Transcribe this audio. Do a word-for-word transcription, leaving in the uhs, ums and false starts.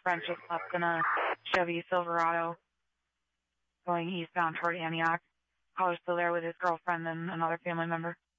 friends just left in a Chevy Silverado going eastbound toward Antioch. Caller's still there with his girlfriend and another family member.